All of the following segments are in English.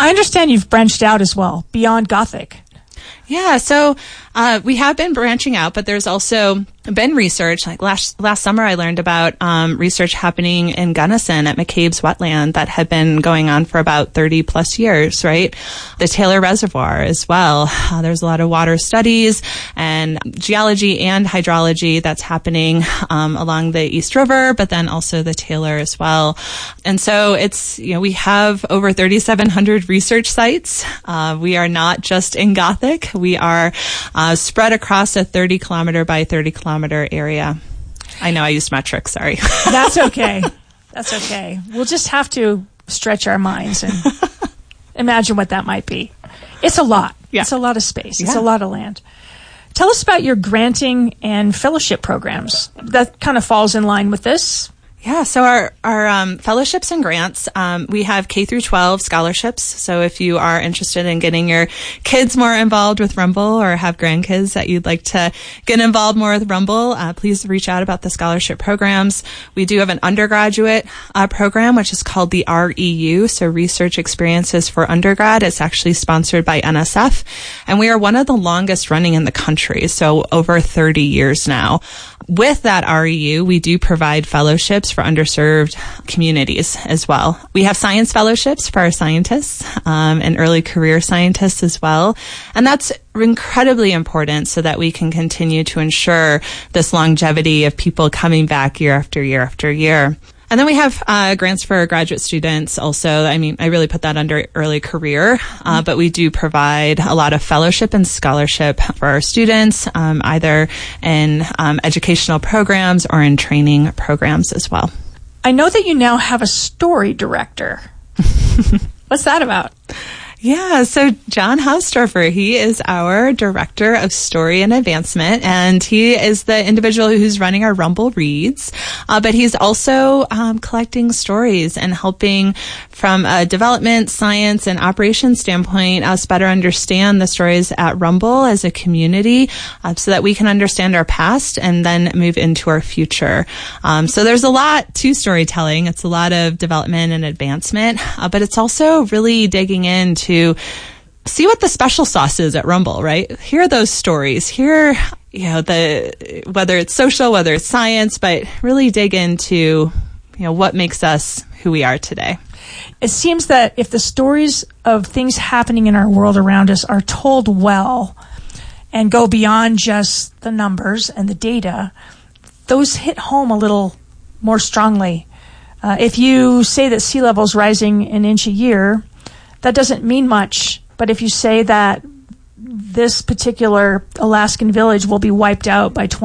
I understand you've branched out as well, beyond Gothic. Yeah, so we have been branching out, but there's also been research. Like last summer, I learned about research happening in Gunnison at McCabe's wetland that had been going on for about 30 plus years, right? The Taylor Reservoir as well. There's a lot of water studies and geology and hydrology that's happening along the East River, but then also the Taylor as well. And so it's, we have over 3,700 research sites. We are not just in Gothic. We are spread across a 30 kilometer by 30 kilometer area. I know I used metric, sorry. That's okay. That's okay. We'll just have to stretch our minds and imagine what that might be. It's a lot. Yeah. It's a lot of space. It's a lot of land. Tell us about your granting and fellowship programs. That kind of falls in line with this. Yeah, so our fellowships and grants, we have K through 12 scholarships. So if you are interested in getting your kids more involved with Rumble or have grandkids that you'd like to get involved more with Rumble, please reach out about the scholarship programs. We do have an undergraduate program, which is called the REU, so Research Experiences for Undergrad. It's actually sponsored by NSF, and we are one of the longest running in the country, so over 30 years now. With that REU, we do provide fellowships for underserved communities as well. We have science fellowships for our scientists and early career scientists as well. And that's incredibly important so that we can continue to ensure this longevity of people coming back year after year after year. And then we have grants for graduate students also. I mean, I really put that under early career, but we do provide a lot of fellowship and scholarship for our students, either in educational programs or in training programs as well. I know that you now have a story director. What's that about? Yeah, so John Hausdorfer, he is our Director of Story and Advancement, and he is the individual who's running our Rumble Reads, but he's also collecting stories and helping from a development, science, and operations standpoint us better understand the stories at Rumble as a community so that we can understand our past and then move into our future. So there's a lot to storytelling. It's a lot of development and advancement, but it's also really digging into see what the special sauce is at Rumble, right? Hear those stories. Hear, whether it's social, whether it's science, but really dig into, what makes us who we are today. It seems that if the stories of things happening in our world around us are told well and go beyond just the numbers and the data, those hit home a little more strongly. If you say that sea level is rising an inch a year, that doesn't mean much, but if you say that this particular Alaskan village will be wiped out by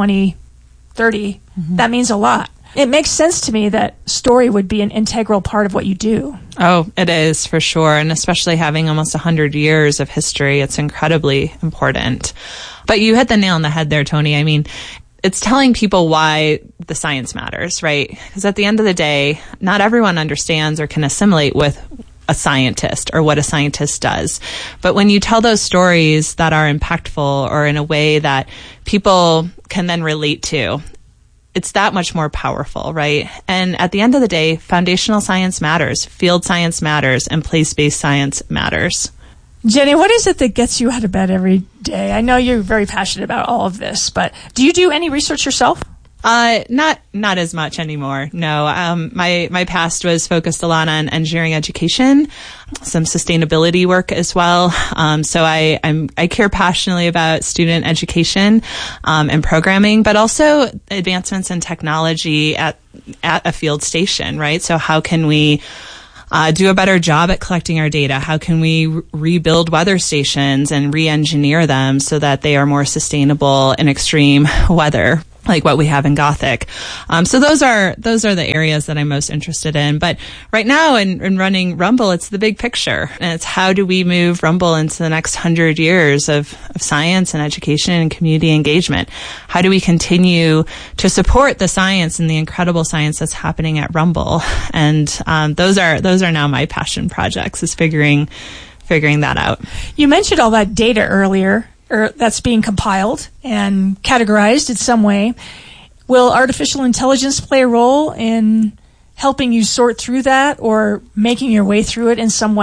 2030, that means a lot. It makes sense to me that story would be an integral part of what you do. Oh, it is for sure, and especially having almost 100 years of history, it's incredibly important. But you hit the nail on the head there, Tony. I mean, it's telling people why the science matters, right? Because at the end of the day, not everyone understands or can assimilate with a scientist or what a scientist does. But when you tell those stories that are impactful or in a way that people can then relate to, it's that much more powerful, right? And at the end of the day, foundational science matters, field science matters, and place-based science matters. Jenny, what is it that gets you out of bed every day? I know you're very passionate about all of this, but do you do any research yourself? Not as much anymore. No. My past was focused a lot on engineering education, some sustainability work as well. So I care passionately about student education, and programming, but also advancements in technology at a field station, right? So how can we do a better job at collecting our data? How can we rebuild weather stations and re-engineer them so that they are more sustainable in extreme weather, like what we have in Gothic? So those are the areas that I'm most interested in. But right now in running Rumble, it's the big picture. And it's how do we move Rumble into the next 100 years of science and education and community engagement? How do we continue to support the science and the incredible science that's happening at Rumble? And those are now my passion projects, is figuring that out. You mentioned all that data earlier, or that's being compiled and categorized in some way. Will artificial intelligence play a role in helping you sort through that or making your way through it in some way?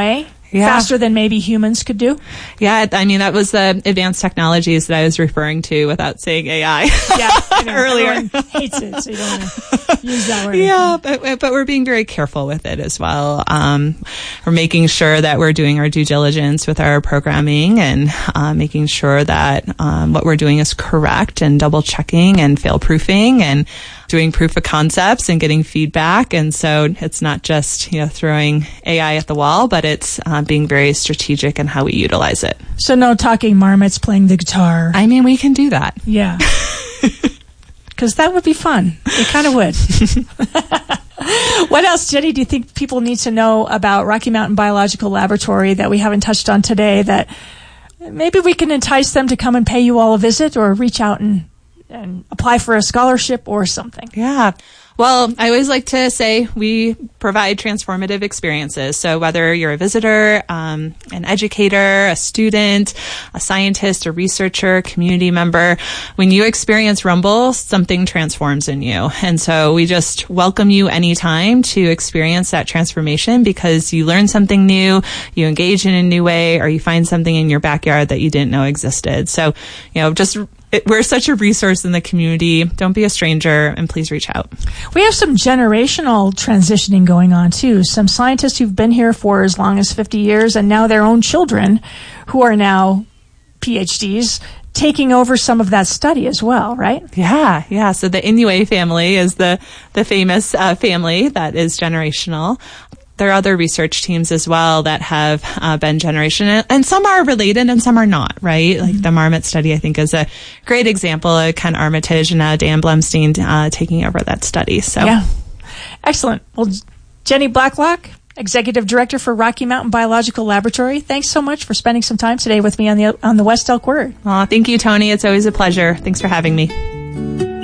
faster than maybe humans could do. Yeah, I mean, that was the advanced technologies that I was referring to without saying AI. Yeah, I know. Earlier. Everyone hates it, so you don't want to use that word. Yeah, but we're being very careful with it as well. We're making sure that we're doing our due diligence with our programming and making sure that what we're doing is correct and double checking and fail proofing and doing proof of concepts and getting feedback. And so it's not just, throwing AI at the wall, but it's being very strategic in how we utilize it. So no talking marmots playing the guitar. I mean, we can do that. Yeah. Because that would be fun. It kind of would. What else, Jenny, do you think people need to know about Rocky Mountain Biological Laboratory that we haven't touched on today that maybe we can entice them to come and pay you all a visit or reach out and apply for a scholarship or something? Yeah. Well, I always like to say we provide transformative experiences. So whether you're a visitor, an educator, a student, a scientist, a researcher, community member, when you experience Rumble, something transforms in you. And so we just welcome you anytime to experience that transformation because you learn something new, you engage in a new way, or you find something in your backyard that you didn't know existed. So, we're such a resource in the community. Don't be a stranger, and please reach out. We have some generational transitioning going on, too. Some scientists who've been here for as long as 50 years, and now their own children, who are now PhDs, taking over some of that study as well, right? Yeah. So the Inouye family is the famous family that is generational. There are other research teams as well that have been generational, and some are related and some are not, right? Like the marmot study, I think, is a great example of Ken Armitage and Dan Blumstein taking over that study. So, yeah. Excellent. Well, Jenny Blacklock, Executive Director for Rocky Mountain Biological Laboratory, thanks so much for spending some time today with me on the West Elk Word. Thank you, Tony. It's always a pleasure. Thanks for having me.